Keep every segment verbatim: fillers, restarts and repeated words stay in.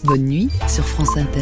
Bonne nuit sur France Inter.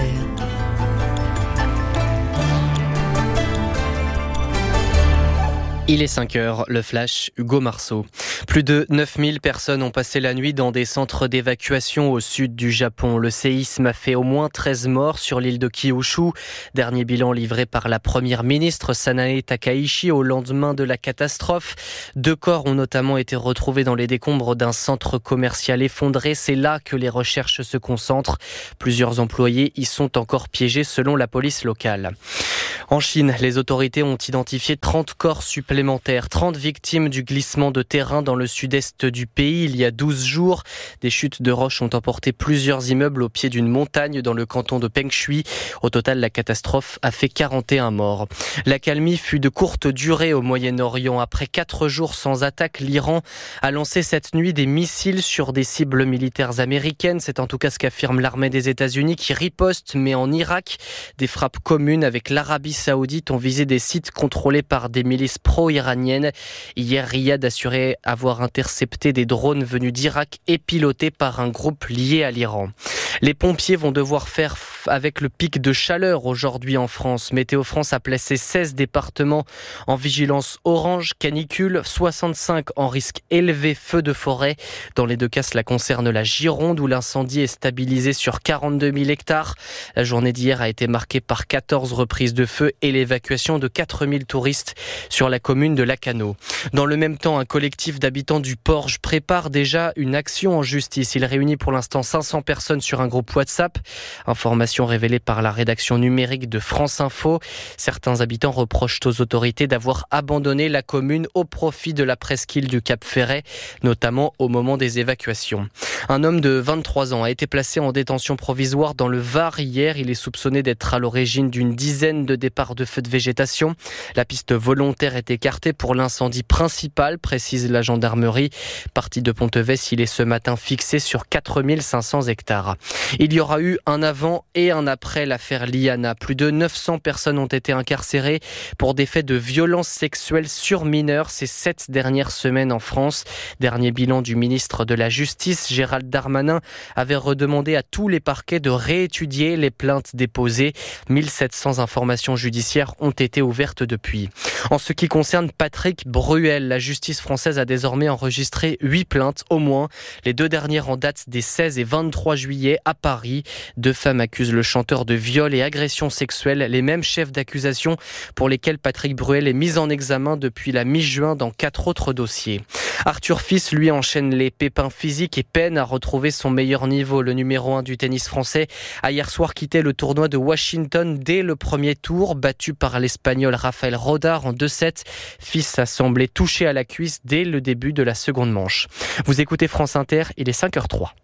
Il est cinq heures, le flash, Hugo Marceau. Plus de neuf mille personnes ont passé la nuit dans des centres d'évacuation au sud du Japon. Le séisme a fait au moins treize morts sur l'île de Kyushu. Dernier bilan livré par la première ministre Sanae Takaichi au lendemain de la catastrophe. Deux corps ont notamment été retrouvés dans les décombres d'un centre commercial effondré. C'est là que les recherches se concentrent. Plusieurs employés y sont encore piégés selon la police locale. En Chine, les autorités ont identifié trente corps supplémentaires, trente victimes du glissement de terrain dans le sud-est du pays il y a douze jours. Des chutes de roches ont emporté plusieurs immeubles au pied d'une montagne dans le canton de Pengshui. Au total, la catastrophe a fait quarante et un morts. L'accalmie fut de courte durée au Moyen-Orient. Après quatre jours sans attaque, l'Iran a lancé cette nuit des missiles sur des cibles militaires américaines. C'est en tout cas ce qu'affirme l'armée des États-Unis qui riposte, mais en Irak, des frappes communes avec l'Arabie Saoudite ont visé des sites contrôlés par des milices pro-iraniennes. Hier, Riyad assurait avoir intercepté des drones venus d'Irak et pilotés par un groupe lié à l'Iran. Les pompiers vont devoir faire avec le pic de chaleur aujourd'hui en France. Météo France a placé seize départements en vigilance orange, canicule, soixante-cinq en risque élevé feu de forêt. Dans les deux cas, cela concerne la Gironde où l'incendie est stabilisé sur quarante-deux mille hectares. La journée d'hier a été marquée par quatorze reprises de feu et l'évacuation de quatre mille touristes sur la commune de Lacanau. Dans le même temps, un collectif d'habitants du Porge prépare déjà une action en justice. Il réunit pour l'instant cinq cents personnes sur un groupe WhatsApp. Information révélée par la rédaction numérique de France Info. Certains habitants reprochent aux autorités d'avoir abandonné la commune au profit de la presqu'île du Cap Ferret, notamment au moment des évacuations. Un homme de vingt-trois ans a été placé en détention provisoire dans le Var hier. Il est soupçonné d'être à l'origine d'une dizaine de départs de feux de végétation. La piste volontaire est écartée pour l'incendie principal, précise la gendarmerie. Parti de Pontevès, il est ce matin fixé sur quatre mille cinq cents hectares. Il y aura eu un avant et un après l'affaire Liana. Plus de neuf cents personnes ont été incarcérées pour des faits de violences sexuelles sur mineurs ces sept dernières semaines en France. Dernier bilan du ministre de la Justice, Gérald Darmanin, avait redemandé à tous les parquets de réétudier les plaintes déposées. mille sept cents informations judiciaires ont été ouvertes depuis. En ce qui concerne Patrick Bruel, la justice française a désormais enregistré huit plaintes au moins. Les deux dernières en date des seize et vingt-trois juillet à Paris. Deux femmes accusent le chanteur de viol et agression sexuelle, les mêmes chefs d'accusation pour lesquels Patrick Bruel est mis en examen depuis la mi-juin dans quatre autres dossiers. Arthur Fils, lui, enchaîne les pépins physiques et peine à retrouver son meilleur niveau. Le numéro un du tennis français a hier soir quitté le tournoi de Washington dès le premier tour, battu par l'Espagnol Rafael Rodar en deux sept. Fils a semblé touché à la cuisse dès le début de la seconde manche. Vous écoutez France Inter, il est cinq heures trois.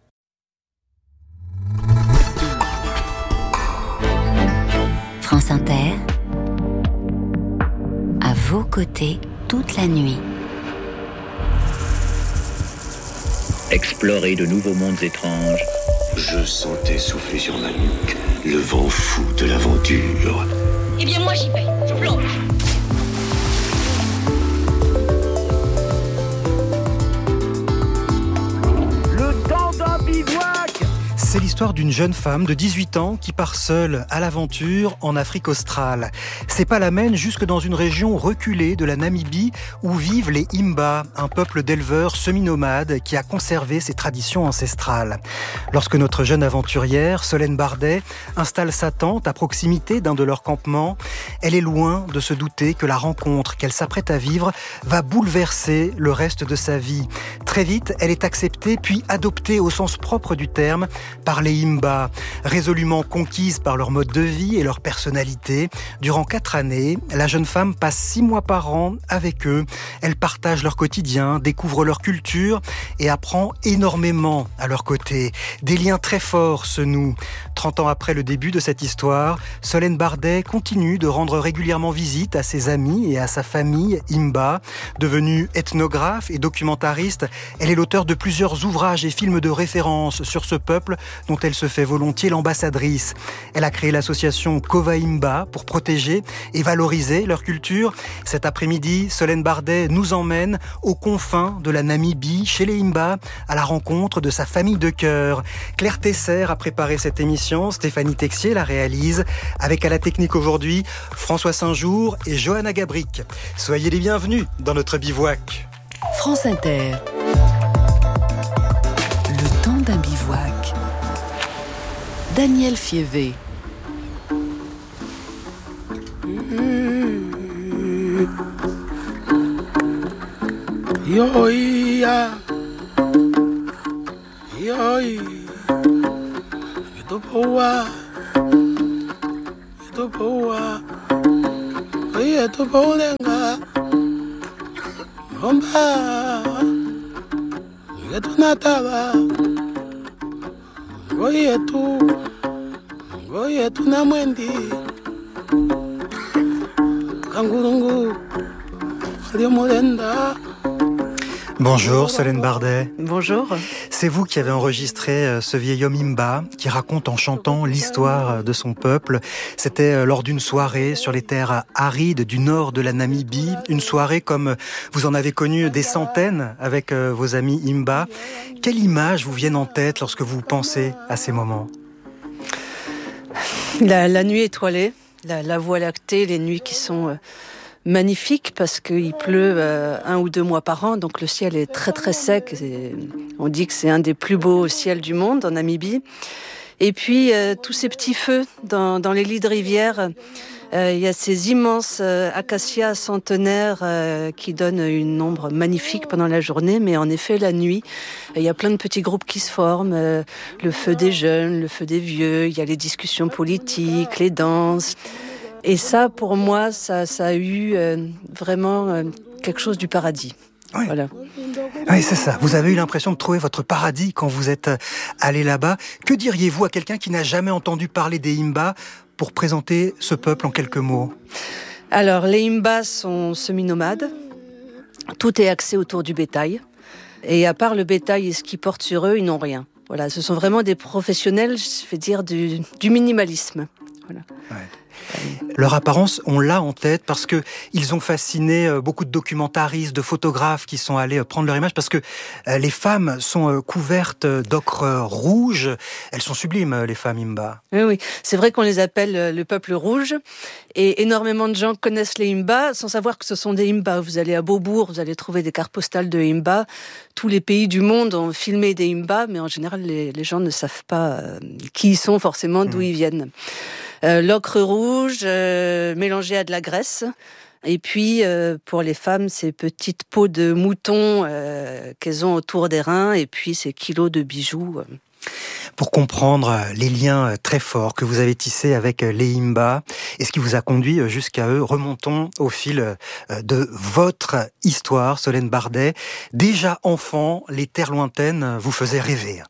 France Inter, à vos côtés toute la nuit. Explorer de nouveaux mondes étranges. Je sentais souffler sur ma nuque le vent fou de l'aventure. Eh bien moi j'y vais, je plonge. Le temps d'un bivouac. C'est l'histoire d'une jeune femme de dix-huit ans qui part seule à l'aventure en Afrique australe. Ses pas l'amènent jusque dans une région reculée de la Namibie où vivent les Imba, un peuple d'éleveurs semi-nomades qui a conservé ses traditions ancestrales. Lorsque notre jeune aventurière, Solène Bardet, installe sa tente à proximité d'un de leurs campements, elle est loin de se douter que la rencontre qu'elle s'apprête à vivre va bouleverser le reste de sa vie. Très vite, elle est acceptée puis adoptée au sens propre du terme par les Imba, résolument conquises par leur mode de vie et leur personnalité. Durant quatre années, la jeune femme passe six mois par an avec eux. Elle partage leur quotidien, découvre leur culture et apprend énormément à leur côté. Des liens très forts se nouent. Trente ans après le début de cette histoire, Solène Bardet continue de rendre régulièrement visite à ses amis et à sa famille Imba. Devenue ethnographe et documentariste, elle est l'auteur de plusieurs ouvrages et films de référence sur ce peuple dont elle se fait volontiers l'ambassadrice. Elle a créé l'association Covaimba pour protéger et valoriser leur culture. Cet après-midi, Solène Bardet nous emmène aux confins de la Namibie, chez les Imba, à la rencontre de sa famille de cœur. Claire Tesser a préparé cette émission, Stéphanie Texier la réalise, avec à la technique aujourd'hui François Saint-Jour et Johanna Gabric. Soyez les bienvenus dans notre bivouac. France Inter. Le temps d'un bivouac. Daniel Fievé. Yo ya, yo itu bawa, itu bawa, iya itu bawa lenga, bomba, itu nataba, goye tu, goye tu namwendi, kangurungu, liomolenda. Bonjour Solène Bardet. Bonjour. C'est vous qui avez enregistré ce vieil homme Imba qui raconte en chantant l'histoire de son peuple. C'était lors d'une soirée sur les terres arides du nord de la Namibie. Une soirée comme vous en avez connu des centaines avec vos amis Imba. Quelles images vous viennent en tête lorsque vous pensez à ces moments ? La, la nuit étoilée, la, la voie lactée, les nuits qui sont... Euh... magnifique parce qu'il pleut euh, un ou deux mois par an, donc le ciel est très très sec. Et on dit que c'est un des plus beaux ciels du monde en Namibie. Et puis euh, tous ces petits feux dans, dans les lits de rivière. Euh, il y a ces immenses euh, acacias centenaires euh, qui donnent une ombre magnifique pendant la journée, mais en effet la nuit, il y a plein de petits groupes qui se forment. Euh, le feu des jeunes, le feu des vieux. Il y a les discussions politiques, les danses. Et ça, pour moi, ça, ça a eu euh, vraiment euh, quelque chose du paradis. Oui. Voilà. Oui, c'est ça. Vous avez eu l'impression de trouver votre paradis quand vous êtes allé là-bas. Que diriez-vous à quelqu'un qui n'a jamais entendu parler des Imba pour présenter ce peuple en quelques mots ? Alors, les Imba sont semi-nomades. Tout est axé autour du bétail. Et à part le bétail et ce qu'ils portent sur eux, ils n'ont rien. Voilà, ce sont vraiment des professionnels, je vais dire, du, du minimalisme. Voilà. Ouais. Leur apparence, on l'a en tête parce que ils ont fasciné beaucoup de documentaristes, de photographes qui sont allés prendre leur image parce que les femmes sont couvertes d'ocre rouge. Elles sont sublimes, les femmes Imba. Oui, oui. C'est vrai qu'on les appelle le peuple rouge et énormément de gens connaissent les Imba sans savoir que ce sont des Imba. Vous allez à Beaubourg, vous allez trouver des cartes postales de Imba. Tous les pays du monde ont filmé des Imba, mais en général, les, les gens ne savent pas qui ils sont forcément, d'où mmh. ils viennent. Euh, l'ocre rouge euh, mélangé à de la graisse. Et puis, euh, pour les femmes, ces petites peaux de mouton euh, qu'elles ont autour des reins et puis ces kilos de bijoux. Euh. Pour comprendre les liens très forts que vous avez tissés avec les Imba et ce qui vous a conduit jusqu'à eux, remontons au fil de votre histoire, Solène Bardet. Déjà enfant, les terres lointaines vous faisaient rêver.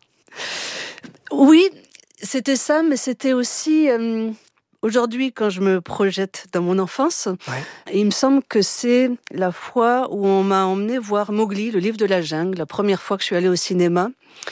Oui, c'était ça, mais c'était aussi... Euh, aujourd'hui, quand je me projette dans mon enfance, ouais. il me semble que c'est la fois où on m'a emmené voir Mowgli, le livre de la jungle, la première fois que je suis allée au cinéma.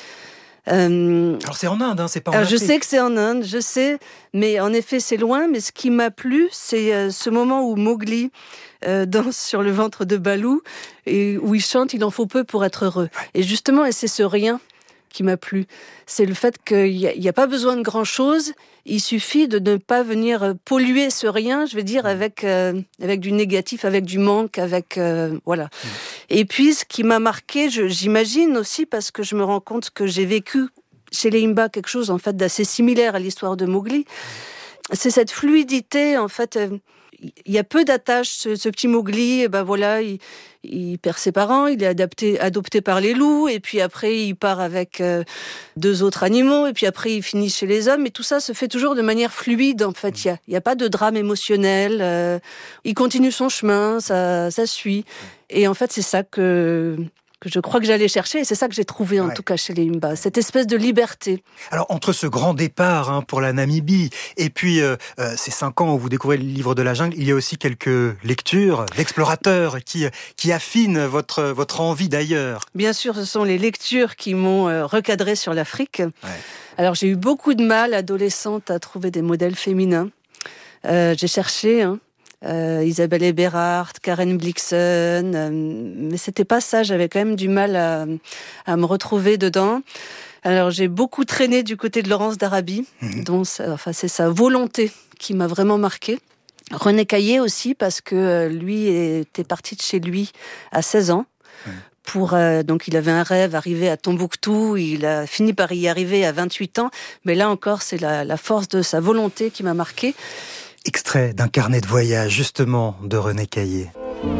Euh, alors c'est en Inde, hein, c'est pas en alors Afrique. Je sais que c'est en Inde, je sais, mais en effet c'est loin. Mais ce qui m'a plu, c'est euh, ce moment où Mowgli euh, danse sur le ventre de Balou et où il chante « Il en faut peu pour être heureux ouais. ». Et justement, et c'est ce rien qui m'a plu. C'est le fait qu'il n'y a, a pas besoin de grand-chose, il suffit de ne pas venir polluer ce rien, je veux dire, avec, euh, avec du négatif, avec du manque, avec... Euh, voilà. Mmh. Et puis, ce qui m'a marqué, je, j'imagine aussi, parce que je me rends compte que j'ai vécu chez les Imba quelque chose, en fait, d'assez similaire à l'histoire de Mowgli, mmh. c'est cette fluidité, en fait... Euh, il y a peu d'attaches. Ce, ce petit Mowgli, ben voilà, il, il perd ses parents, il est adapté, adopté par les loups, et puis après il part avec euh, deux autres animaux, et puis après il finit chez les hommes. Et tout ça se fait toujours de manière fluide. En fait, il y a, il y a pas de drame émotionnel. Euh, il continue son chemin, ça, ça suit. Et en fait, c'est ça que que je crois que j'allais chercher, et c'est ça que j'ai trouvé en ouais. tout cas chez les Imba, cette espèce de liberté. Alors entre ce grand départ hein, pour la Namibie et puis euh, euh, ces cinq ans où vous découvrez le livre de la jungle, il y a aussi quelques lectures d'explorateurs qui qui affinent votre votre envie d'ailleurs. Bien sûr, ce sont les lectures qui m'ont euh, recadré sur l'Afrique. Ouais. Alors j'ai eu beaucoup de mal, adolescente, à trouver des modèles féminins. Euh, j'ai cherché, hein, euh, Isabelle Eberhardt, Karen Blixen, euh, mais c'était pas ça. J'avais quand même du mal à, à me retrouver dedans. Alors j'ai beaucoup traîné du côté de Laurence d'Arabie, mmh. dont ça, enfin c'est sa volonté qui m'a vraiment marquée. René Caillé aussi, parce que euh, lui était parti de chez lui à seize ans. Mmh. Pour, euh, donc il avait un rêve, arriver à Tombouctou, il a fini par y arriver à vingt-huit ans, mais là encore c'est la, la force de sa volonté qui m'a marquée. Extrait d'un carnet de voyage justement de René Caillé.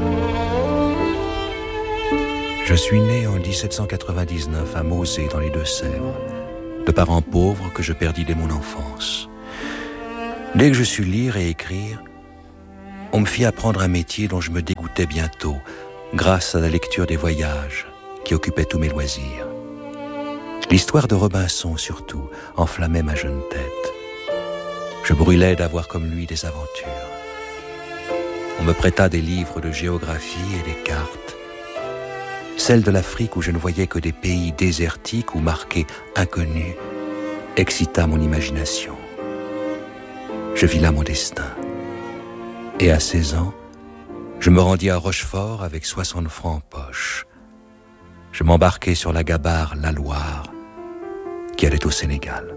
Je suis né en dix-sept cent quatre-vingt-dix-neuf à Mauzé dans les Deux-Sèvres, de parents pauvres que je perdis dès mon enfance. Dès que je sus lire et écrire, on me fit apprendre un métier dont je me dégoûtais bientôt, grâce à la lecture des voyages qui occupaient tous mes loisirs. L'histoire de Robinson, surtout, enflammait ma jeune tête. Je brûlais d'avoir comme lui des aventures. On me prêta des livres de géographie et des cartes. Celle de l'Afrique où je ne voyais que des pays désertiques ou marqués inconnus excita mon imagination. Je vis là mon destin. Et à seize ans, je me rendis à Rochefort avec soixante francs en poche. Je m'embarquai sur la gabarre La Loire, qui allait au Sénégal.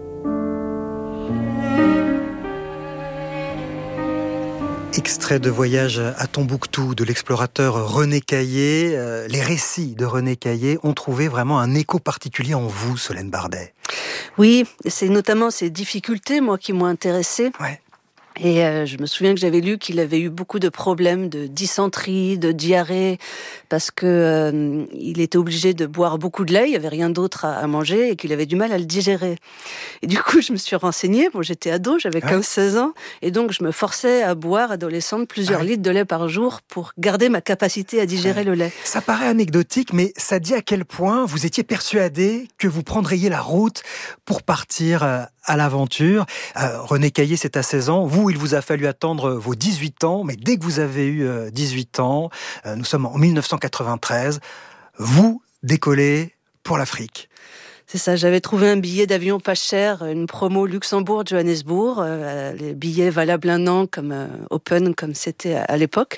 Extrait de Voyage à Tombouctou de l'explorateur René Caillé. Euh, les récits de René Caillé ont trouvé vraiment un écho particulier en vous, Solène Bardet. Oui, c'est notamment ces difficultés, moi, qui m'ont intéressée. Ouais. Et euh, je me souviens que j'avais lu qu'il avait eu beaucoup de problèmes de dysenterie, de diarrhée, parce que euh, il était obligé de boire beaucoup de lait, il n'y avait rien d'autre à, à manger, et qu'il avait du mal à le digérer. Et du coup, je me suis renseignée, bon, j'étais ado, j'avais quinze seize ans, et donc je me forçais à boire, adolescente, plusieurs ouais. litres de lait par jour pour garder ma capacité à digérer ouais. le lait. Ça paraît anecdotique, mais ça dit à quel point vous étiez persuadé que vous prendriez la route pour partir euh, à l'aventure. Euh, René Caillé, c'est à seize ans. Vous, il vous a fallu attendre vos dix-huit ans, mais dès que vous avez eu euh, dix-huit ans, euh, nous sommes en dix-neuf cent quatre-vingt-treize, vous décollez pour l'Afrique. C'est ça, j'avais trouvé un billet d'avion pas cher, une promo Luxembourg-Johannesburg, euh, les billets valables un an comme euh, open, comme c'était à, à l'époque.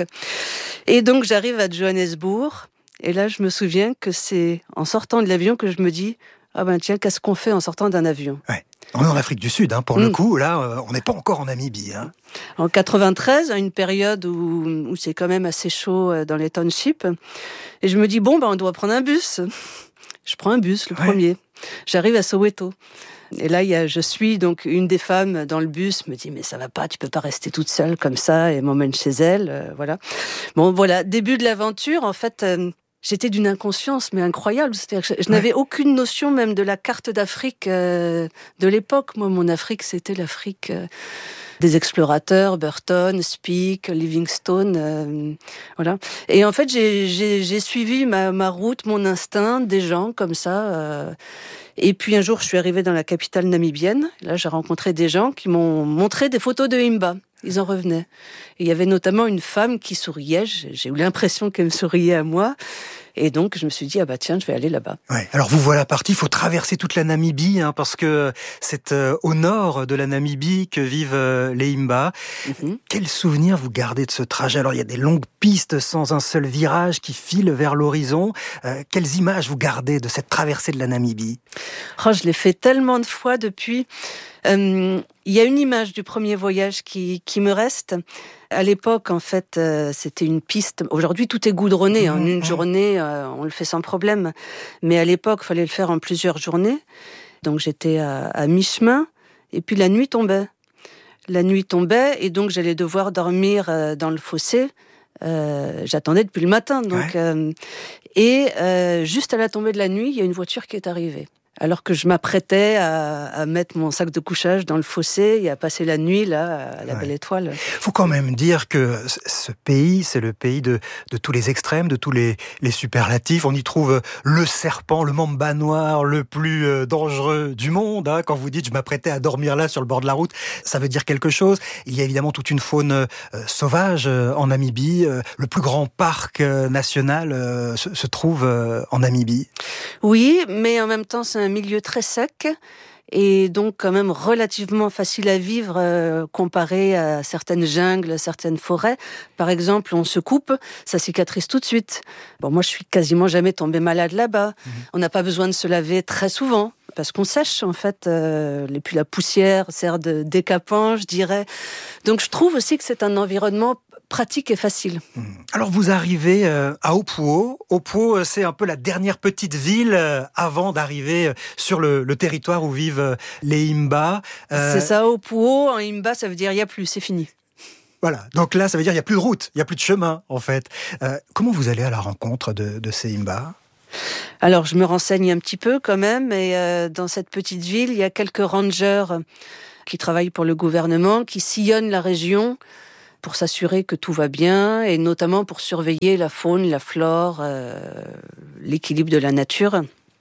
Et donc j'arrive à Johannesburg, et là je me souviens que c'est en sortant de l'avion que je me dis « Ah ben tiens, qu'est-ce qu'on fait en sortant d'un avion ?» Ouais. On est en Afrique du Sud, hein, pour mmh. le coup. Là, euh, on n'est pas encore en Namibie. Hein. En quatre-vingt-treize, à une période où, où c'est quand même assez chaud dans les townships. Et je me dis, bon, ben, on doit prendre un bus. Je prends un bus, le ouais. premier. J'arrive à Soweto. Et là, il y a, je suis donc une des femmes dans le bus, me dit, mais ça va pas, tu peux pas rester toute seule comme ça, et m'emmène chez elle. Euh, voilà. Bon, voilà, début de l'aventure, en fait... Euh, J'étais d'une inconscience, mais incroyable. C'est-à-dire que je, je n'avais ouais. aucune notion même de la carte d'Afrique euh, de l'époque. Moi, mon Afrique, c'était l'Afrique euh, des explorateurs, Burton, Speke, Livingstone, euh, voilà. Et en fait, j'ai, j'ai, j'ai suivi ma, ma route, mon instinct, des gens comme ça. Euh, et puis un jour, je suis arrivée dans la capitale namibienne. Là, j'ai rencontré des gens qui m'ont montré des photos de Himba. Ils en revenaient. Et il y avait notamment une femme qui souriait. J'ai eu l'impression qu'elle me souriait à moi. Et donc, je me suis dit, ah bah tiens, je vais aller là-bas. Ouais. Alors, vous voilà parti. Il faut traverser toute la Namibie, hein, parce que c'est euh, au nord de la Namibie que vivent euh, les Himba. Mm-hmm. Quel souvenir vous gardez de ce trajet? Alors, il y a des longues pistes sans un seul virage qui filent vers l'horizon. Euh, quelles images vous gardez de cette traversée de la Namibie? Oh, je l'ai fait tellement de fois depuis. Euh, il y a une image du premier voyage qui, qui me reste. À l'époque, en fait, euh, c'était une piste. Aujourd'hui, tout est goudronné. En mmh, une mmh. journée, euh, on le fait sans problème. Mais à l'époque, il fallait le faire en plusieurs journées. Donc, j'étais à, à mi-chemin. Et puis, la nuit tombait. La nuit tombait. Et donc, j'allais devoir dormir euh, dans le fossé. Euh, j'attendais depuis le matin. Donc, ouais. euh, et euh, juste à la tombée de la nuit, il y a une voiture qui est arrivée. Alors que je m'apprêtais à, à mettre mon sac de couchage dans le fossé et à passer la nuit là à la ouais. Belle Étoile. Faut quand même dire que ce pays, c'est le pays de, de tous les extrêmes, de tous les, les superlatifs. On y trouve le serpent, le mamba noir le plus dangereux du monde. Hein. Quand vous dites « je m'apprêtais à dormir là sur le bord de la route », ça veut dire quelque chose. Il y a évidemment toute une faune euh, sauvage euh, en Namibie. Euh, le plus grand parc euh, national euh, se, se trouve euh, en Namibie. Oui, mais en même temps, c'est un un milieu très sec et donc quand même relativement facile à vivre euh, comparé à certaines jungles, à certaines forêts. Par exemple, on se coupe, ça cicatrise tout de suite. Bon, moi, je suis quasiment jamais tombée malade là-bas. Mmh. On n'a pas besoin de se laver très souvent parce qu'on sèche, en fait. Euh, et puis la poussière sert de décapant, je dirais. Donc, je trouve aussi que c'est un environnement pratique et facile. Alors vous arrivez à Opuo. Opuo, c'est un peu la dernière petite ville avant d'arriver sur le, le territoire où vivent les Himba. Euh... C'est ça, Opuo. En Himba, ça veut dire il n'y a plus, c'est fini. Voilà, donc là, ça veut dire il n'y a plus de route, il n'y a plus de chemin, en fait. Euh, comment vous allez à la rencontre de, de ces Himba ? Alors, je me renseigne un petit peu quand même, et euh, dans cette petite ville, il y a quelques rangers qui travaillent pour le gouvernement, qui sillonnent la région pour s'assurer que tout va bien, et notamment pour surveiller la faune, la flore, euh, l'équilibre de la nature.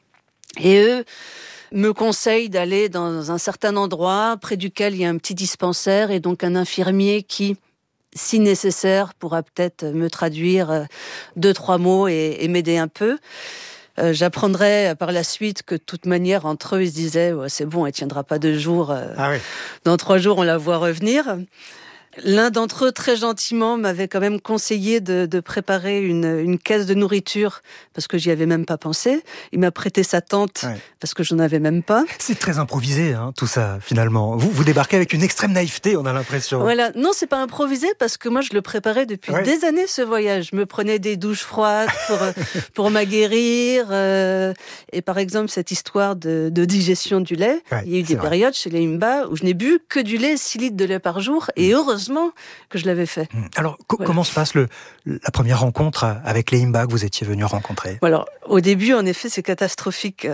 Et eux me conseillent d'aller dans un certain endroit près duquel il y a un petit dispensaire, et donc un infirmier qui, si nécessaire, pourra peut-être me traduire deux, trois mots et, et m'aider un peu. Euh, j'apprendrai par la suite que de toute manière, entre eux, ils se disaient ouais, « c'est bon, elle tiendra pas deux jours. Euh, ah oui. Dans trois jours, on la voit revenir ». L'un d'entre eux, très gentiment, m'avait quand même conseillé de, de préparer une, une caisse de nourriture, parce que j'y avais même pas pensé. Il m'a prêté sa tente, ouais. parce que j'en avais même pas. C'est très improvisé, hein, tout ça, finalement. Vous, vous débarquez avec une extrême naïveté, on a l'impression. Voilà. Non, c'est pas improvisé, parce que moi, je le préparais depuis ouais. des années, ce voyage. Je me prenais des douches froides pour, pour m'aguerrir. Euh, et par exemple, cette histoire de, de digestion du lait, ouais, il y a eu des vrai. périodes chez les Himba où je n'ai bu que du lait, six litres de lait par jour, et heureusement, que je l'avais fait. Alors, co- voilà. comment se passe le, la première rencontre avec les Himba que vous étiez venu rencontrer ? Alors, au début, en effet, c'est catastrophique.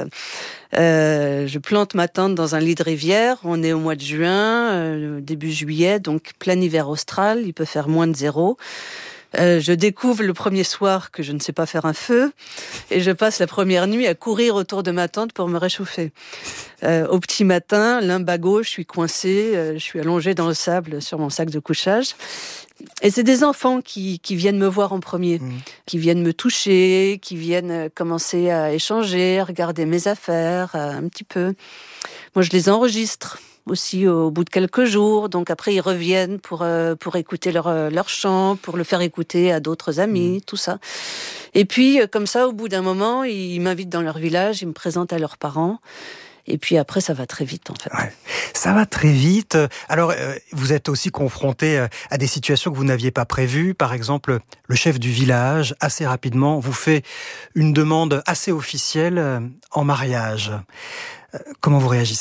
Euh, je plante ma tente dans un lit de rivière. On est au mois de juin, euh, début juillet, donc plein hiver austral. Il peut faire moins de zéro. Euh, je découvre le premier soir que je ne sais pas faire un feu et je passe la première nuit à courir autour de ma tente pour me réchauffer. Euh, au petit matin, lumbago, je suis coincée, euh, je suis allongée dans le sable sur mon sac de couchage. Et c'est des enfants qui, qui viennent me voir en premier, mmh. qui viennent me toucher, qui viennent commencer à échanger, à regarder mes affaires, un petit peu. Moi, je les enregistre aussi au bout de quelques jours, donc après ils reviennent pour euh, pour écouter leur leur chant, pour le faire écouter à d'autres amis, mmh. tout ça. Et puis comme ça, au bout d'un moment, ils m'invitent dans leur village, ils me présentent à leurs parents. Et puis après, ça va très vite, en fait. Ouais, ça va très vite. Alors, euh, vous êtes aussi confronté à des situations que vous n'aviez pas prévues. Par exemple, le chef du village, assez rapidement, vous fait une demande assez officielle en mariage. Euh, comment vous réagissez ?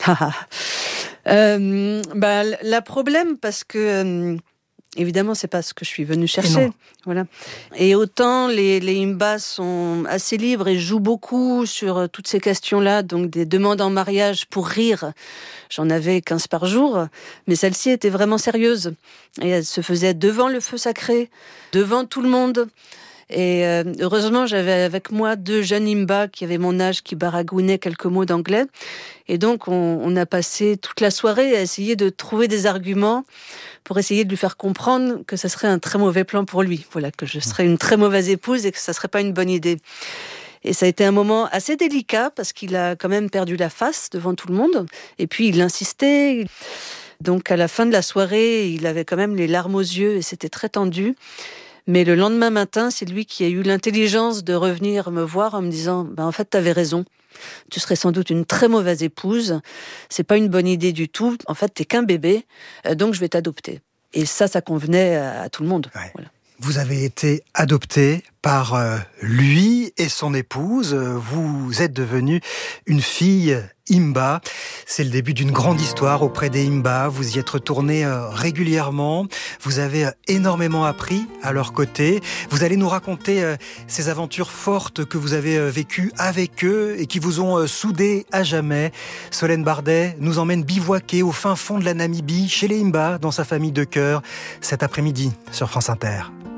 euh, bah, la problème, parce que euh, évidemment, c'est pas ce que je suis venue chercher. Et voilà. Et autant les, les Himba sont assez libres et jouent beaucoup sur toutes ces questions-là, donc des demandes en mariage pour rire. J'en avais quinze par jour, mais celle-ci était vraiment sérieuse. Et elle se faisait devant le feu sacré, devant tout le monde. Et euh, heureusement, j'avais avec moi deux jeunes Himba qui avaient mon âge, qui baragouinaient quelques mots d'anglais. Et donc, on, on a passé toute la soirée à essayer de trouver des arguments pour essayer de lui faire comprendre que ça serait un très mauvais plan pour lui. Voilà, que je serais une très mauvaise épouse et que ça serait pas une bonne idée. Et ça a été un moment assez délicat parce qu'il a quand même perdu la face devant tout le monde. Et puis, il insistait. Donc, à la fin de la soirée, il avait quand même les larmes aux yeux et c'était très tendu. Mais le lendemain matin, c'est lui qui a eu l'intelligence de revenir me voir en me disant ben, « En fait, t'avais raison. Tu serais sans doute une très mauvaise épouse. C'est pas une bonne idée du tout. En fait, t'es qu'un bébé, donc je vais t'adopter. » Et ça, ça convenait à, à tout le monde. Ouais. Voilà. Vous avez été adopté par euh, lui et son épouse. Vous êtes devenue une fille Himba. C'est le début d'une grande histoire auprès des Himba. Vous y êtes retourné euh, régulièrement. Vous avez euh, énormément appris à leur côté. Vous allez nous raconter euh, ces aventures fortes que vous avez euh, vécues avec eux et qui vous ont euh, soudés à jamais. Solène Bardet nous emmène bivouaquer au fin fond de la Namibie, chez les Himba, dans sa famille de cœur, cet après-midi sur France Inter.